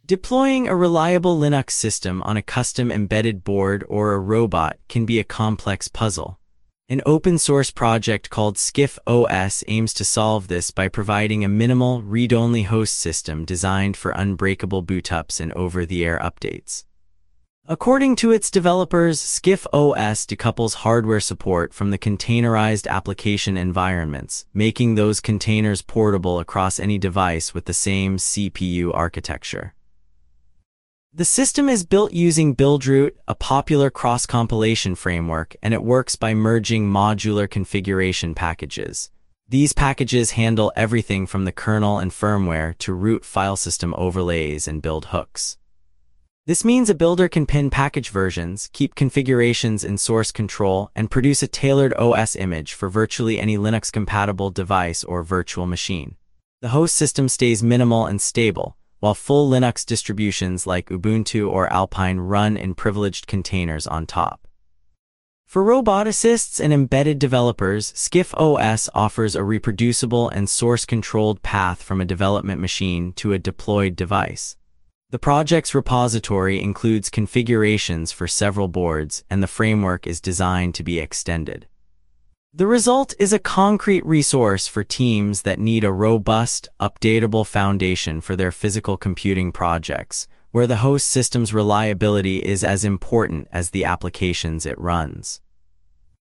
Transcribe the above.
Deploying a reliable Linux system on a custom embedded board or a robot can be a complex puzzle. An open-source project called Skiff OS aims to solve this by providing a minimal, read-only host system designed for unbreakable bootups and over-the-air updates. According to its developers, Skiff OS decouples hardware support from the containerized application environments, making those containers portable across any device with the same CPU architecture. The system is built using Buildroot, a popular cross-compilation framework, and it works by merging modular configuration packages. These packages handle everything from the kernel and firmware to root file system overlays and build hooks. This means a builder can pin package versions, keep configurations in source control, and produce a tailored OS image for virtually any Linux-compatible device or virtual machine. The host system stays minimal and stable, while full Linux distributions like Ubuntu or Alpine run in privileged containers on top. For roboticists and embedded developers, Skiff OS offers a reproducible and source-controlled path from a development machine to a deployed device. The project's repository includes configurations for several boards, and the framework is designed to be extended. The result is a concrete resource for teams that need a robust, updatable foundation for their physical computing projects, where the host system's reliability is as important as the applications it runs.